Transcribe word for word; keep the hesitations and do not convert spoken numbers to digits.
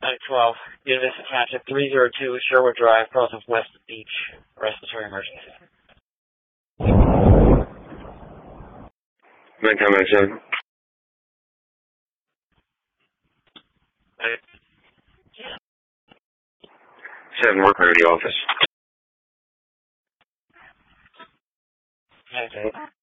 nine twelve. Unit Transit three zero two, Sherwood Drive, Portsmouth West Beach. Respiratory emergency. Nine comment seven. Seven, work ready office. Okay.